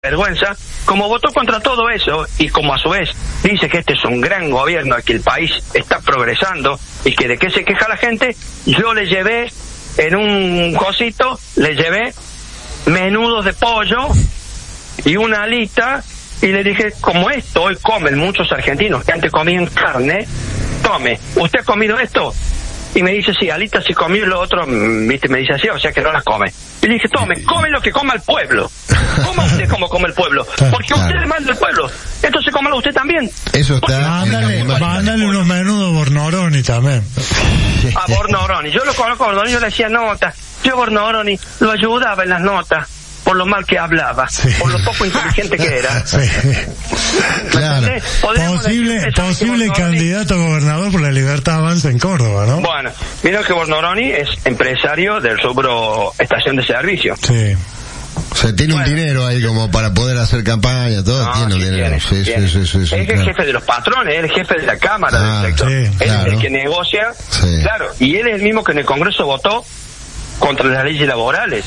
vergüenza, como votó contra todo eso y como a su vez dice que este es un gran gobierno, que el país está progresando y que de qué se queja la gente, yo le llevé en un cosito, le llevé menudos de pollo y una alita y le dije, como esto hoy comen muchos argentinos que antes comían carne, tome, ¿usted ha comido esto? Y me dice, sí, alitas sí comí, lo otro, viste, me dice así, o sea que no las come. Y le dije, come lo que coma el pueblo. Coma usted como come el pueblo. Porque usted le manda el pueblo. Entonces cómalo usted también. Eso está. Mándale unos menudos a Bornoroni también. A Bornoroni. Yo lo conozco a Bornoroni, yo le hacía notas. Yo a Bornoroni lo ayudaba en las notas. Por lo mal que hablaba, por lo poco inteligente que era. Sí. Claro. Posible candidato a gobernador por la Libertad Avanza en Córdoba, ¿no? Bueno, vieron que Bornoroni es empresario del rubro estación de servicio. Sí. O sea, tiene un dinero ahí como para poder hacer campaña, todo, no, tiene un dinero. Sí, es el jefe de los patrones, es el jefe de la Cámara del sector. Sí, él claro. es el que negocia, Sí. claro, y él es el mismo que en el Congreso votó contra las leyes laborales.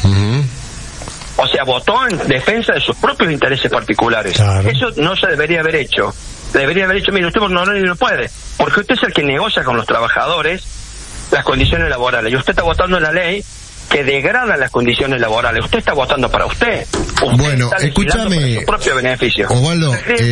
O sea, votó en defensa de sus propios intereses particulares. Claro. Eso no se debería haber hecho. Debería haber hecho, mire, usted no puede, porque usted es el que negocia con los trabajadores las condiciones laborales. Y usted está votando la ley que degrada las condiciones laborales. Usted está votando para usted. Bueno, está legislando escúchame, para su propio beneficio. Osvaldo,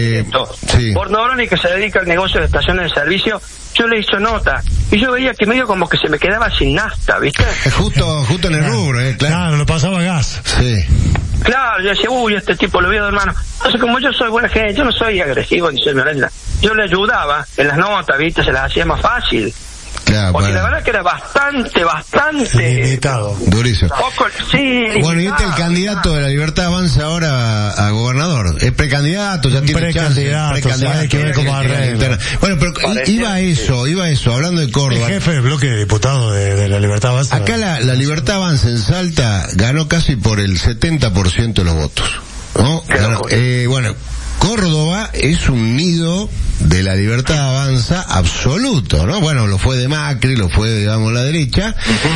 sí. Bornoroni, que se dedica al negocio de estaciones de servicio, yo le hice nota y yo veía que medio como que se me quedaba sin nafta, ¿viste? Justo en el rubro, claro. Claro, lo pasaba a gas. Sí. Claro, yo decía, este tipo lo veo de hermano. Entonces, como yo soy buena gente, yo no soy agresivo ni soy violenta, yo le ayudaba en las notas, ¿viste? Se las hacía más fácil. Claro, porque la verdad que era bastante limitado, durísimo. Poco, sí, bueno, y este es el candidato de la Libertad Avanza ahora a gobernador. Es precandidato, ya tiene chance. Hay que ver cómo arregla. Bueno, pero iba eso, hablando de Córdoba. El jefe del bloque de diputados de la Libertad Avanza. Acá la Libertad Avanza en Salta ganó casi por el 70% de los votos, ¿no? Bueno, Córdoba es un nido de la Libertad Avanza absoluto, ¿no? Bueno, lo fue de Macri, lo fue, digamos, la derecha.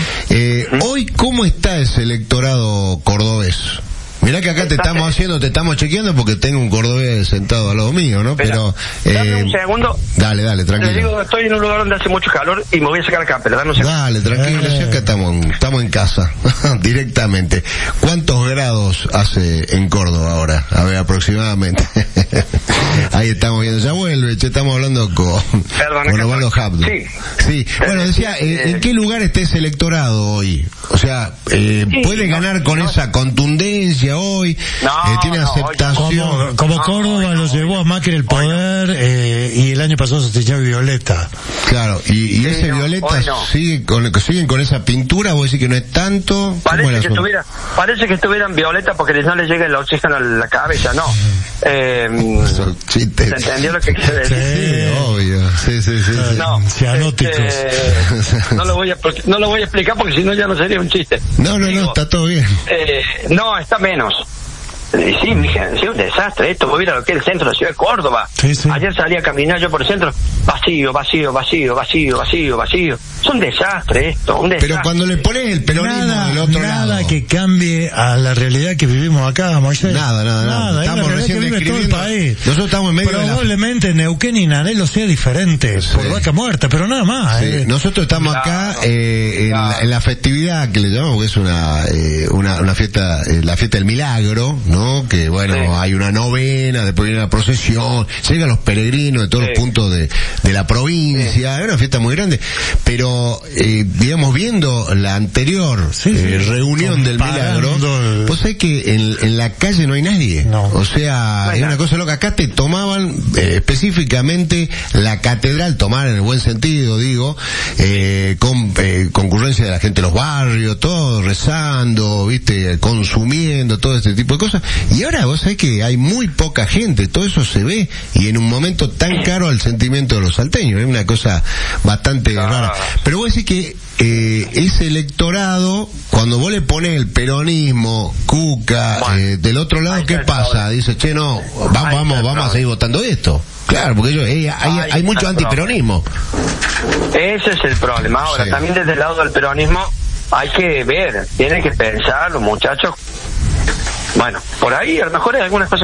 Hoy, ¿cómo está ese electorado cordobés? Mirá que acá te estamos chequeando porque tengo un cordobés sentado al lado mío, ¿no? Pero dame un segundo. Dale, tranquilo. Le digo, estoy en un lugar donde hace mucho calor y me voy a sacar acá, pero dame un segundo. Dale, tranquilo, si acá estamos en casa, directamente. ¿Cuántos grados hace en Córdoba ahora? A ver, aproximadamente. Ahí estamos viendo, ya vuelve, estamos hablando con Osvaldo Habdo. Sí. Bueno, decía, ¿en qué lugar está ese electorado hoy? O sea, ¿puede ganar con esa contundencia hoy? ¿Tiene aceptación? Como Córdoba lo llevó a Macri el poder, y el año pasado se tenía Violeta. Claro, y ese Violeta siguen con esa pintura, vos decís que no es tanto. Parece que estuvieran Violeta porque no le llega el oxígeno a la cabeza, no. ¿Se entendió lo que quiere decir? Sí, obvio. Sí. No, cianóticos. No lo voy a explicar porque si no ya no sería un chiste. No, está todo bien. No, está menos. Sí, mija, es un desastre esto. Voy a ir a lo que es el centro de la ciudad de Córdoba. Sí. Ayer salí a caminar yo por el centro. Vacío. Es un desastre esto, un desastre. Pero cuando le pones el peronismo del otro lado. Nada que cambie a la realidad que vivimos acá, Moisés. Nada. Estamos recién describiendo. Todo el país. Nosotros estamos en medio probablemente Neuquén y Nanelo sea diferente por vaca muerta, pero nada más. Sí. Nosotros estamos acá en la festividad que le llamamos, que es una fiesta, la fiesta del milagro, ¿no? Que bueno, hay una novena, después viene la procesión, llegan los peregrinos de todos los puntos de la provincia, es una fiesta muy grande, pero digamos, viendo la anterior reunión del milagro, vos sabés que en la calle no hay nadie, o sea, es una cosa loca. Acá te tomaban específicamente la catedral, tomar en el buen sentido, digo, con concurrencia de la gente de los barrios, todo rezando, viste, consumiendo, todo este tipo de cosas. Y ahora vos sabés que hay muy poca gente, todo eso se ve, y en un momento tan caro al sentimiento de los salteños, es una cosa bastante rara. Pero vos decís que ese electorado, cuando vos le pones el peronismo, Cuca, del otro lado, ¿qué pasa? Dice, no, vamos a seguir votando esto. Claro, porque hay mucho antiperonismo. Ese es el problema. Ahora, también desde el lado del peronismo hay que ver, tienen que pensar los muchachos Bueno, por ahí a lo mejor hay algunas cosas